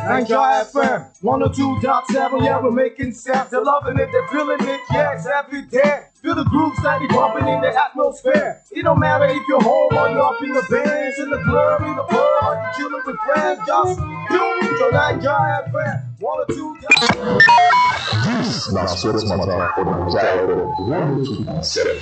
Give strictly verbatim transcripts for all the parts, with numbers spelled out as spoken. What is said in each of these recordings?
Niger F M, one oh two point seven, yeah, we're making sense. They're loving it, they're feeling it, yes, every day. Feel the groove steady bumping in the atmosphere. It don't matter if you're home or you're up in the bands, in the club, in the pub, or you're chilling with friends. Just tune to Niger F M, one oh two point seven. This now Sports Matter for Niger F M, one oh two point seven.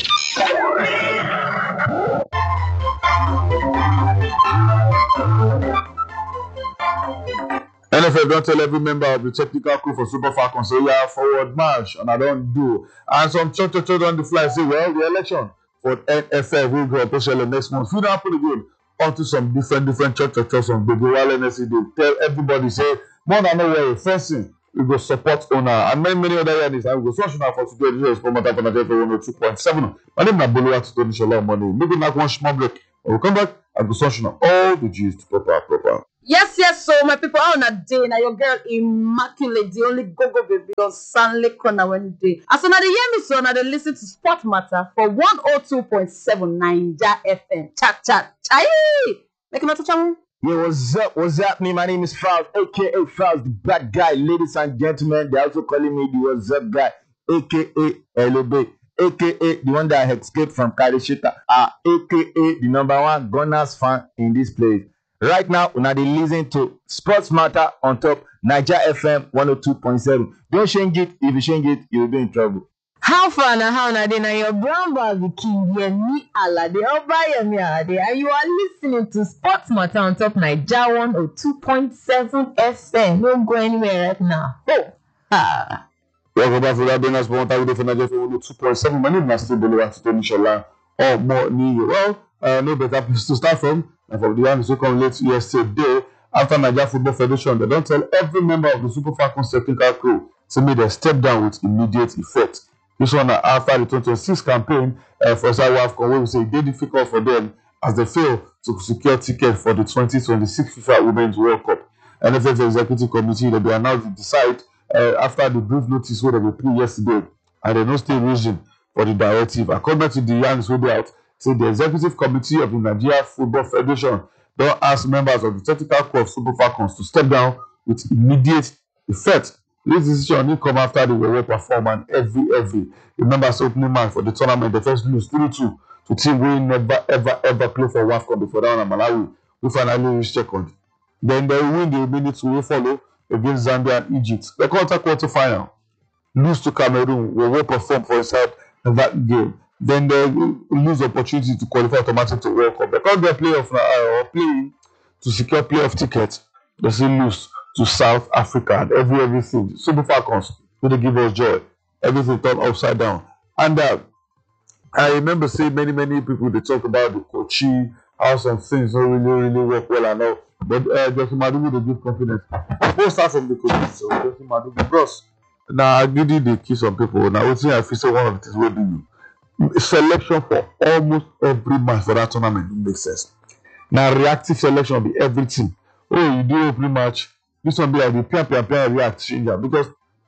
N F L don't tell every member of the technical crew for Super Falcons, so yeah, forward march, and I don't do. And some church church on the fly say, well, the election for N F L will go officially next month. If you happen again onto some different different church churches on Baby While N S C, they tell everybody, say, more than no way, first thing, we go support owner, and many, many other areas, and we go social now for today. This is Pomata for Nigeria for one oh two point seven. My name is Boluwa to Tony Shola Money. Maybe not one small break. When we come back, I go social now all the G's to proper, proper. Yes, yes, so my people are on a day. Now your girl Immaculate, the only go-go baby on Sunday corner when day. As soon as they hear me, so now they listen to Sport Matter for one oh two point seven Niger F M. Chat, chat, chai! Make another channel. Yeah, what's up? What's happening? My name is Faust, aka Faust, the bad guy. Ladies and gentlemen, they're also calling me the what's up guy, aka L O B, aka the one that escaped from Karishita, uh, aka the number one Gunners fan in this place. Right now, we're now listening to Sports Matter on top Niger F M one oh two point seven. Don't change it. If you change it, you'll be in trouble. How far now? How now? Then your brown bag, the king, yeah, me, Allah, they all buy me, and you are listening to Sports Matter on top Niger one oh two point seven F M. Don't go anywhere right now. Oh, ah. Welcome back to that bonus for Niger F M one oh two point seven. My name is still Boluwa to Tony Shola or more new. Well, uh, no better place to start from. And from the one who come late yesterday, after Nigeria Football Federation, they don't tell every member of the Super Falcons technical crew to make them step down with immediate effect. This one after the twenty twenty-six campaign uh, for SAWAFCON, where we say it's difficult for them as they fail to secure ticket for the twenty twenty-six FIFA Women's World Cup. N F F Executive Committee, they be announced to decide uh, after the brief notice where they were put yesterday, and they no still reason for the directive. According to the Yannis who be out, so the Executive Committee of the Nigeria Football Federation don't ask members of the technical crew of Super Falcons to step down with immediate effect. This decision will come after the well perform and every every the members opening match for the tournament. They first lose three two to team we never ever ever play for WAFCON before that one, Malawi. We finally reach second. Then they win the remaining two we follow against Zambia and Egypt. The quarter quarter final lose to Cameroon. We will perform for inside that game. Then they lose opportunity to qualify automatically to World Cup. Because they're playoff now or playing to secure playoff tickets, they still lose to South Africa and every everything. Super Falcons, they give us joy. Everything turned upside down. And uh, I remember seeing many, many people they talk about the coaching, how some things don't really, really work well and all. But uh, Jesse Madugu they give confidence. We'll start from the coaching. So Jesse Madugu, bros. Now I give you the key some people. Now what's I feel say one of the things we do. Selection for almost every match for that tournament makes sense. Now reactive selection will be everything. Oh, you do every match. This one be like the plan, plan, plan, react changer because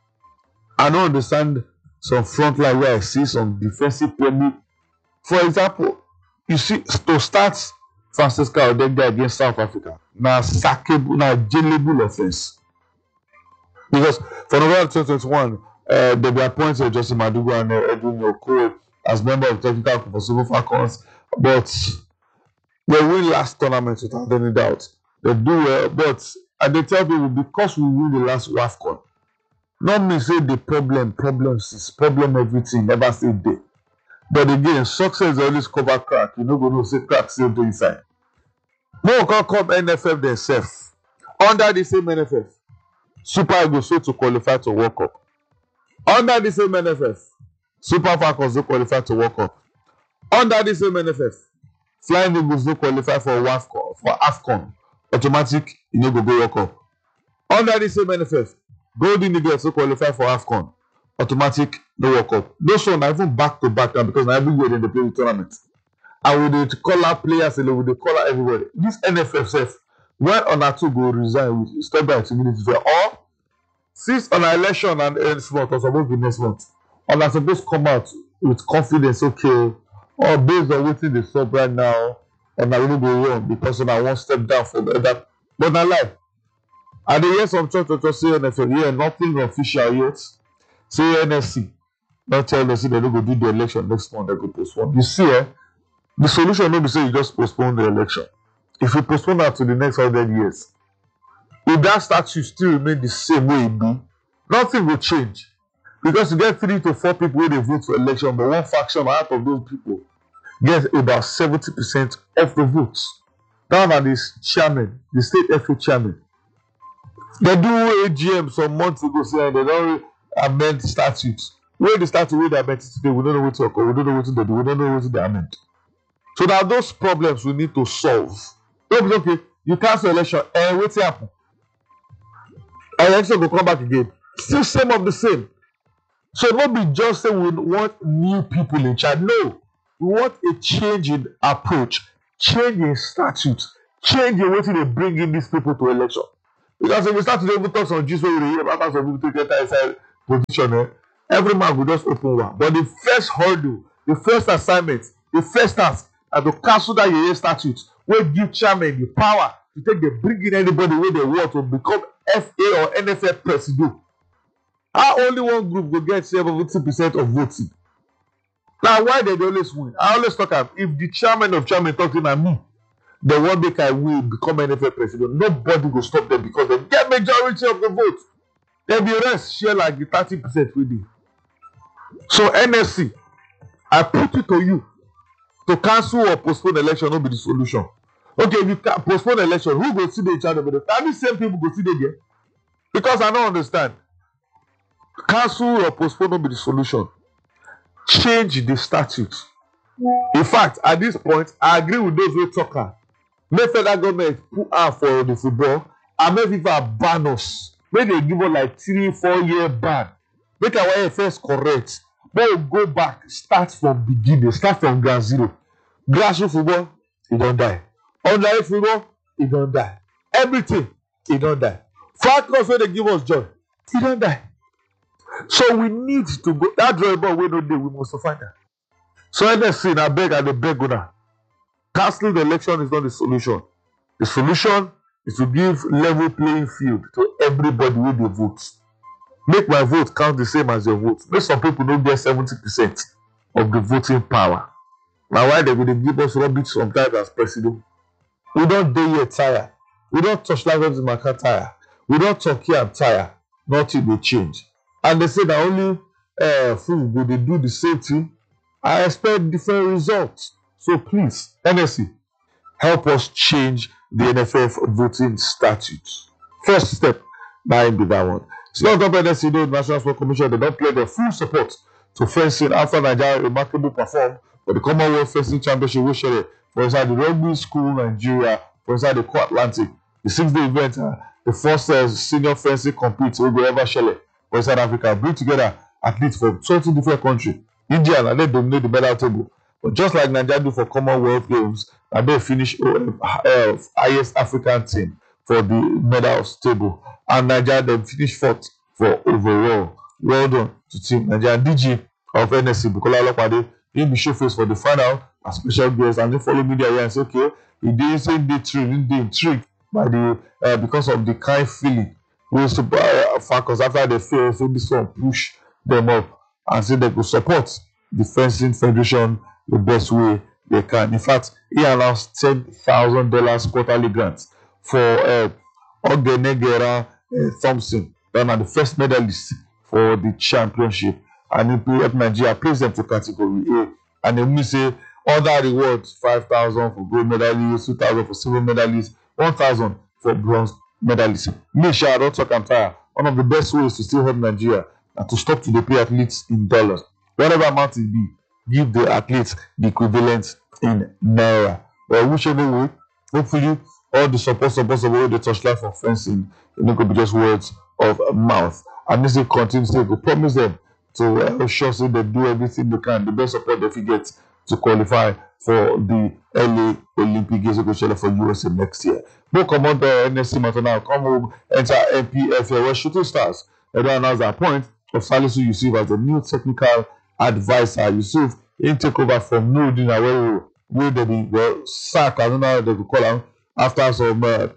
I don't understand some front line where I see some defensive play. For example, you see to start Francisco Odega against South Africa. Now sackable, now jailable offense. Because for November twenty twenty-one, uh, they were appointed Jesse Madugu and uh, Edwin Okoro as member of technical for Super Falcons, but they win last tournament without any doubt. They do well, but and they tell people because we win the last WAFCON, not me say the problem, problems is problem everything, never say day. But again, success always cover crack. You know, go no say crack still do inside. No can come N F F themselves under the same N F F. Super Eagles so to qualify to World Cup. Under the same N F F. Super Falcons don't qualify to World Cup. Under the same N F F, Flying Eagles don't qualify for WAFCON, for AFCON. Automatic, you know, go go World Cup. Under the same N F F, Golden Eagles don't qualify for AFCON. Automatic, no World Cup. Those ones are even back to back now because now every year they play the tournament. And with the call out players, with the call out everybody. This N F F self, when on our two go resign with step by two minutes or since on our election and next month or supposed to be next month. And I suppose come out with confidence, okay, or based on what they stop right now, and I will go wrong because I want step down for that. But I like And the years of church to say N F L, yeah, nothing official yet. Say N S C, not tell us they don't go do the election next month, they go postpone. You see, eh, the solution not be say you just postpone the election. If you postpone that to the next hundred years, if that statute still remain the same way it be, nothing will change. Because you get three to four people where they vote for election, but one faction out of those people gets about seventy percent of the votes. That one is chairman, the state F A chairman. They do A G M some months ago saying they don't amend statutes. Where the statute where they amend today, we don't know what to occur, we don't know what to do, we don't know what to amend. So now those problems we need to solve. Okay, okay, you cancel election, and what's happen? Election will come back again. Still same of the same. So it won't be just say we want new people in charge. No, we want a change in approach, change in statute, change in what they bring in these people to election. Because if we start to even talk some juice where we hear about some people take that inside position, eh, every man will just open one. But the first hurdle, the first assignment, the first task, are to cancel that year statute, will give chairman the power to take the bring in anybody where they want to become F A or N F L president. How only one group will get seventy percent of voting? Now, why they always win? I always talk about if the chairman of chairman talking at me, the one make I win, become N F L president, nobody will stop them because they get majority of the vote. Then the rest share like the thirty percent with you. So N S C, I put it to you to cancel or postpone election, not be the solution. Okay, if you postpone election, who go see the charge of it? Are the same people go see the game? Because I don't understand. Cancel or postpone not be the solution. Change the statute. In fact, at this point, I agree with those who talk. Make federal government put out for the football and make FIFA ban us. Make they give us like three, four year ban. Make our A F S correct. But we go back, start from beginning, start from ground zero. Grassroots football, it don't die. Online football, it don't die. Everything, it don't die. Falcons when they give us joy, it don't die. So we need to go. That drawing board we don't do, we must find that. So N S C, I beg and I beg una. Canceling the election is not the solution. The solution is to give level playing field to everybody with the votes. Make my vote count the same as your vote. Make some people don't get seventy percent of the voting power. Now why they will give us rubbish sometimes as president? We don't do yet tire. We don't touch like in my car tire. We don't talk here and tire. Nothing will change. And they say that only uh, food will they do the same thing. I expect different results. So please, N S C, help us change the N F F voting statute. First step, might be that one. It's not government N S C, the National Sport Commission, they don't play their full support to fencing after Nigeria remarkably perform for the Commonwealth Fencing Championship, which is for inside the Rugby School Nigeria, for inside the Core Atlantic. The six-day event, uh, the first uh, senior fencing compete will go ever shell for South Africa, bring together athletes from twenty different countries. India, and they dominate the medal table. But just like Nigeria do for Commonwealth Games, and they finish uh, highest African team for the medals table. And Nigeria then finish fourth for overall. Well done to Team Nigeria. D G of N S C, Bukola Olopade, he be showcased for the final as special guest, and they follow media here and say, okay, he didn't say they intrigued, they intrigued by the uh, because of the kind feeling we used to uh, Falcons after they fail, so this one push them up and say they could support the fencing federation the best way they can. In fact, he announced ten thousand dollars quarterly grants for uh, Ogenegera uh, Thompson, then are the first medalist for the championship, and he helped Nigeria place them to category A. And then we say other rewards: five thousand for gold medalists, two thousand for silver medalists, one thousand for bronze medalists. Make sure I don't talk and tire. One of the best ways to still help Nigeria and to stop to the pay athletes in dollars, whatever amount it be, give the athletes the equivalent in naira. Or whichever way, hopefully all the support, support, support, the touchline for fencing, it no could be just words of mouth. And this will continue to go promise them to uh, sure so they do everything they can, the best support they can get to qualify for the L A Olympic Games for U S A next year. Both come on the N S C matter now, come home, enter N P F L West Shooting Stars. They don't announce the appointment of Salisu Yusuf as the new technical advisor. Yusuf in take over from Nuruddin Awero, where they be well sacked, I don't know how they could call him, after some uh,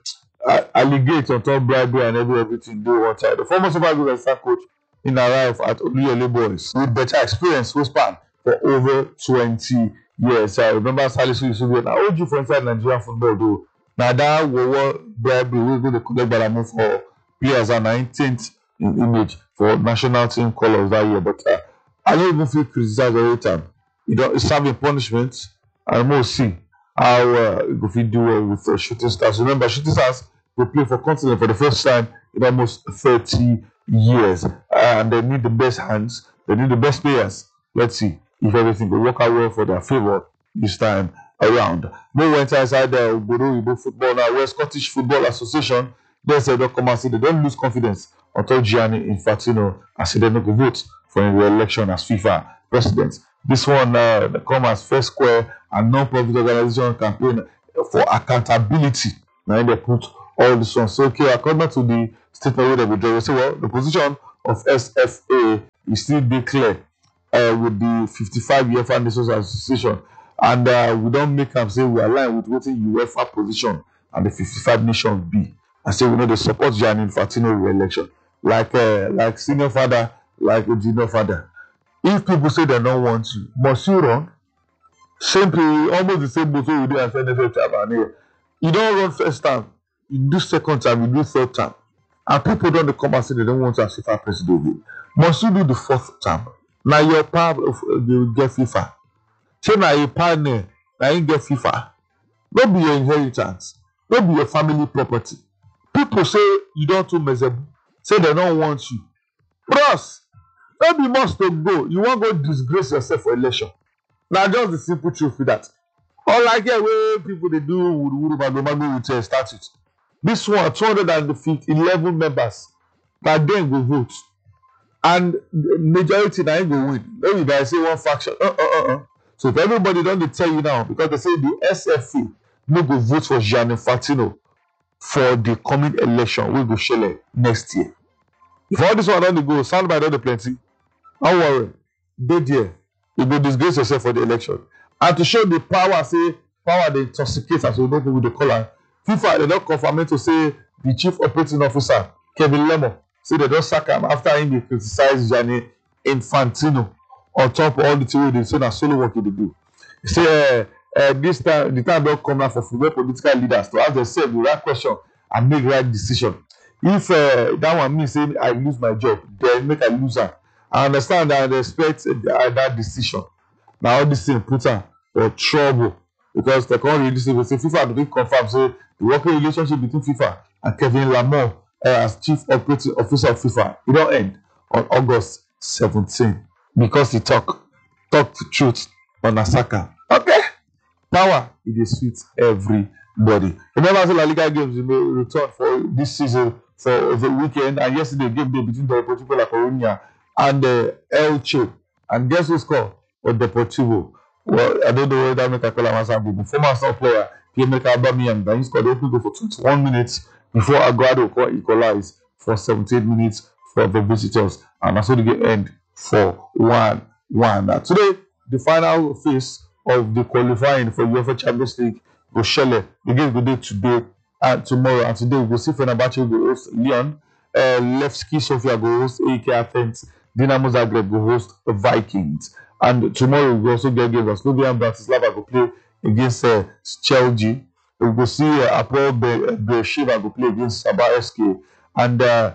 uh, allegate on top bribery and every everything do one time. The former Super Eagles assistant coach in arrived at Oluyole Boys with better experience who span for over twenty years. I remember Salisu Yusufu na O G for inside Nigerian football though. Now that war bribery we go to collect Balamu for players and nineteenth in image for national team colours that year. But uh, I don't even feel criticized every time. You know, it's serving punishment and we'll see how uh, if we do well with uh, Shooting Stars. Remember, Shooting Stars will play for continent for the first time in almost thirty years. Uh, and they need the best hands, they need the best players. Let's see if everything will work out well for their favour this time around. We went inside the Obodo Igbo football now, where Scottish Football Association, they said they'll come and say they don't lose confidence until Gianni Infantino as they don't go vote for the election as FIFA president. This one uh, come as first square and non-profit organization campaign for accountability. Now they put all this on. So okay, according to the statement that we draw, we say well the position of S F A is still declared uh, with the fifty-five UEFA Nations Association, and uh, we don't make them say we align with what the UEFA position and the fifty-five nations be. I say we know they support Gianni Infantino re-election, like uh, like senior father, like a junior father. If people say they don't want you, must you run? Simply almost the same boat we do as N F L time. You don't run first time, you do second time, you do third time. And people don't come and say they don't want to as FIFA president. Must you do the fourth time? Now your part of you get FIFA. Say now your partner, now you get FIFA. Don't be your inheritance, don't be your family property. People say you don't too miserable, say they don't want you. Bros, maybe must to go. You won't go disgrace yourself for election. Now just the simple truth with that. Or like yeah, where people they do would would mago with a statute. This one, two hundred eleven members that then go vote. And the majority now go win. Maybe they say one faction. Uh, uh, uh, uh. So if everybody don't tell you now, because they say the S F A no go vote for Gianni Infantino for the coming election, we go share next year. If all this one don't go, sound by the plenty. Don't worry, they there. You go disgrace yourself for the election. And to show the power, say, power they intoxicate as we know who they call her. FIFA, they don't confirm to say the chief operating officer, Kevin Lemon, say they don't sack him after him they criticize Gianni Infantino on top of all the things they say, that's solo work they do. He say, uh, uh, this time, the time don't come now for football political leaders to ask themselves the right question and make right decision. If uh, that one means say I lose my job, then make a loser. I understand that I respect uh, that decision. Now all this thing put her for trouble because they can't really say FIFA don't confirm say the working relationship between FIFA and Kevin Lamont uh, as chief operating officer of FIFA it don't end on August seventeenth because he talk talk the truth on Asaka. Okay, power it is sweet everybody. Remember the La Liga games may return for this season for the weekend, and yesterday game day between the Deportivo La Coruña and uh, Elche, and guess who scored? Or Deportivo. Well, I don't know whether that make a call as a former star player. He make Aubameyang, but he scored open goal for twenty-one minutes before Aguado equalized for seventeen minutes for the visitors, and that's how the game end for one one. Now today, the final phase of the qualifying for UEFA Champions League go shele. The game go day today and tomorrow, and today we go see Fenerbahce go host Lyon, uh, Levski Sofia go host A E K Athens, Dinamo Zagreb go host Vikings, and tomorrow we also get games. Slovan Bratislava go play against uh, Chelsea. We go see uh, Apoel Beersheva go play against Sabah S K, and uh,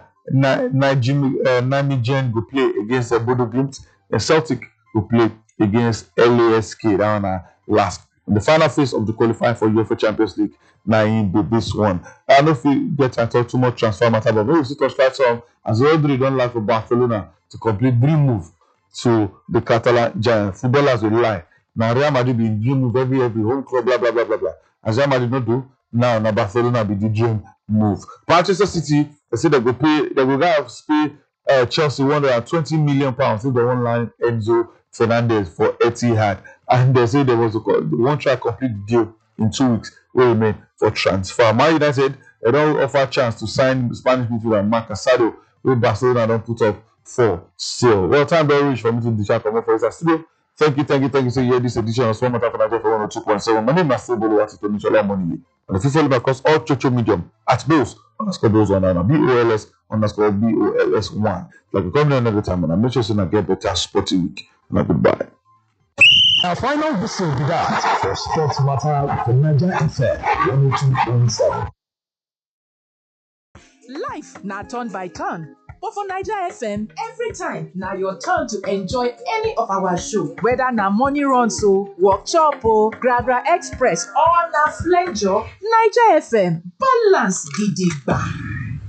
Nijmegen go play against uh, Bodo Glimt, and Celtic go play against L A S K. That one uh, last. In the final phase of the qualifying for UEFA Champions League, now in this one. I don't know if we get to talk too much transfer matter, but maybe we see touch five some as Rodri don't like for Barcelona to complete dream move to the Catalan giant. Footballers will lie. Now Real Madrid be dream move every every home club, blah blah blah blah blah. As Real Madrid not do, now now Barcelona be the dream move. Manchester City, they say they go pay, they go have pay uh, Chelsea one hundred twenty million pounds if they won't line Enzo Fernandez for Etihad, and they say there was a they won't try to complete the deal in two weeks. Will remain for transfer. Man United they don't offer a chance to sign Spanish midfielder Marc Casado, who Barcelona don't put up for sale. Well, time very rich for me to the chat for this studio. Thank you, thank you, thank you. So, yeah, this edition of Small Matter for Nigeria for one oh two point seven. My name is Stable Watito Nishola Monili. And if you follow me across all social medium at Bills underscore Bills one and B O L S underscore B O L S one. Like we come here another time and I make sure you get better sporty week. And goodbye. Our final whistle be that for Sports Matter for Nigeria F M one oh two point seven. Life na turn by turn, but for Naija F M, every time na your turn to enjoy any of our show. Whether na morning runs o, workshop o, Gragra Express or na flenjo, Naija F M balance gidigba.